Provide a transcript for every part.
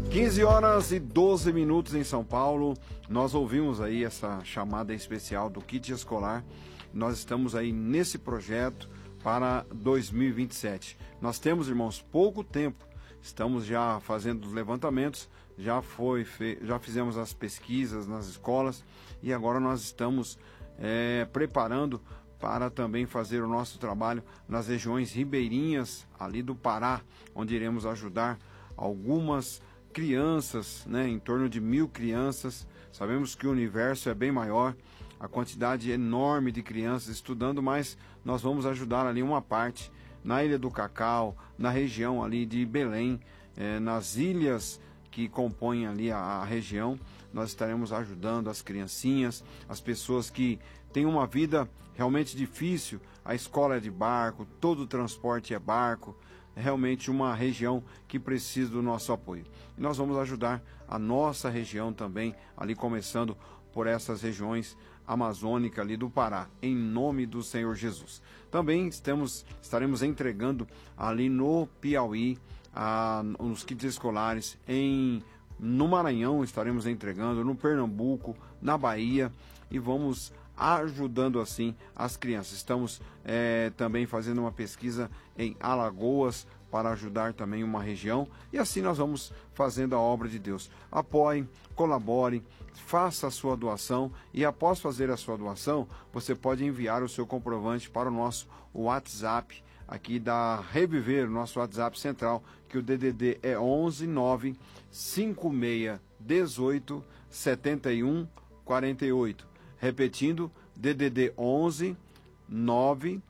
15 horas e 12 minutos em São Paulo. Nós ouvimos aí essa chamada especial do kit escolar. Nós estamos aí nesse projeto para 2027. Nós temos, irmãos, pouco tempo. Estamos já fazendo os levantamentos, já fizemos as pesquisas nas escolas e agora nós estamos preparando para também fazer o nosso trabalho nas regiões ribeirinhas ali do Pará, onde iremos ajudar algumas crianças, em torno de 1.000 crianças. Sabemos que o universo é bem maior, a quantidade enorme de crianças estudando, mas nós vamos ajudar ali uma parte na Ilha do Cacau, na região ali de Belém, nas ilhas que compõem ali a região. Nós estaremos ajudando as criancinhas, as pessoas que têm uma vida realmente difícil. A escola é de barco, todo o transporte é barco. É realmente uma região que precisa do nosso apoio. E nós vamos ajudar a nossa região também, ali começando por essas regiões amazônicas ali do Pará, em nome do Senhor Jesus. Também estaremos entregando ali no Piauí, os kits escolares, no Maranhão estaremos entregando, no Pernambuco, na Bahia, e vamos ajudando assim as crianças. Estamos também fazendo uma pesquisa em Alagoas para ajudar também uma região, e assim nós vamos fazendo a obra de Deus. Apoie, colabore, faça a sua doação, e após fazer a sua doação, você pode enviar o seu comprovante para o nosso WhatsApp aqui da Reviver, o nosso WhatsApp central, que o DDD é 11 9 56 18 71 48. Repetindo, DDD 11 9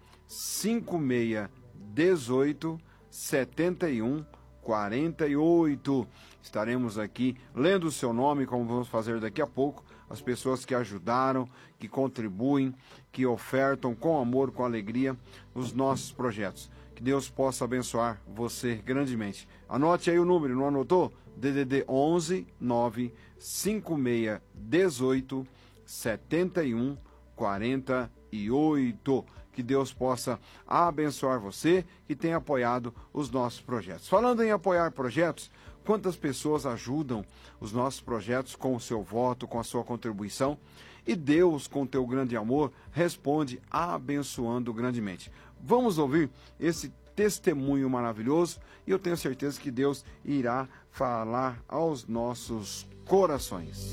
56 18 71 48. Estaremos aqui lendo o seu nome, como vamos fazer daqui a pouco, as pessoas que ajudaram, que contribuem, que ofertam com amor, com alegria os nossos projetos. Que Deus possa abençoar você grandemente. Anote aí o número, não anotou? DDD 11 9 56 18 71 48. Que Deus possa abençoar você que tem apoiado os nossos projetos. Falando em apoiar projetos, quantas pessoas ajudam os nossos projetos com o seu voto, com a sua contribuição? E Deus, com teu grande amor, responde abençoando grandemente. Vamos ouvir esse testemunho maravilhoso e eu tenho certeza que Deus irá falar aos nossos corações.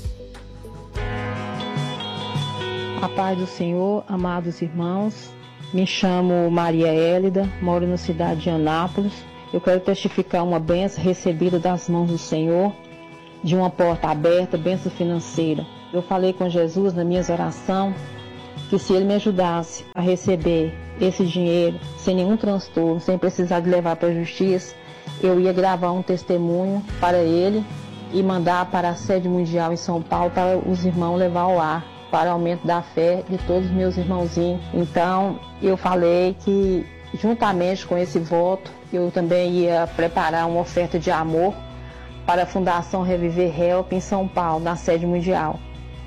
A paz do Senhor, amados irmãos, me chamo Maria Hélida, moro na cidade de Anápolis. Eu quero testificar uma bênção recebida das mãos do Senhor, de uma porta aberta, bênção financeira. Eu falei com Jesus na minha oração que se Ele me ajudasse a receber esse dinheiro sem nenhum transtorno, sem precisar de levar para a justiça, eu ia gravar um testemunho para Ele e mandar para a sede mundial em São Paulo para os irmãos levar ao ar, para o aumento da fé de todos os meus irmãozinhos. Então, eu falei que, juntamente com esse voto, eu também ia preparar uma oferta de amor para a Fundação Reviver Help em São Paulo, na sede mundial.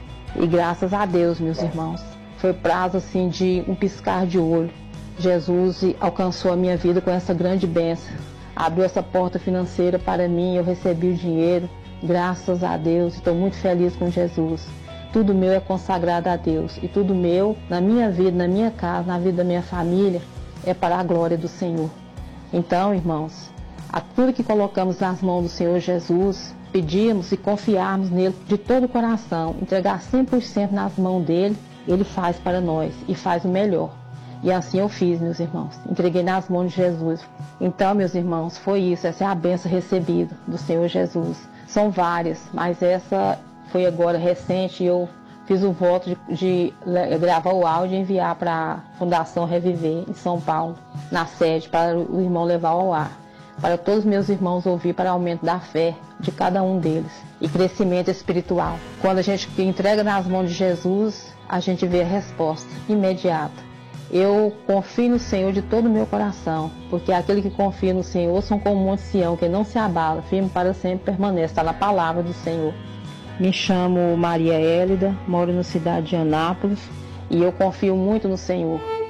E graças a Deus, meus irmãos, foi prazo assim de um piscar de olho. Jesus alcançou a minha vida com essa grande bênção. Abriu essa porta financeira para mim, eu recebi o dinheiro, graças a Deus, estou muito feliz com Jesus. Tudo meu é consagrado a Deus, e tudo meu, na minha vida, na minha casa, na vida da minha família, é para a glória do Senhor. Então, irmãos, a tudo que colocamos nas mãos do Senhor Jesus, pedimos e confiarmos nele de todo o coração, entregar 100% nas mãos dele, ele faz para nós e faz o melhor. E assim eu fiz, meus irmãos, entreguei nas mãos de Jesus. Então, meus irmãos, foi isso, essa é a bênção recebida do Senhor Jesus. São várias, mas essa foi agora recente, eu fiz o voto de gravar o áudio e enviar para a Fundação Reviver em São Paulo, na sede, para o irmão levar ao ar, para todos os meus irmãos ouvir, para aumento da fé de cada um deles e crescimento espiritual. Quando a gente entrega nas mãos de Jesus, a gente vê a resposta imediata. Eu confio no Senhor de todo o meu coração, porque aquele que confia no Senhor são como o monte Sião, que não se abala, firme para sempre permanece, está na palavra do Senhor. Me chamo Maria Hélida, moro na cidade de Anápolis e eu confio muito no Senhor.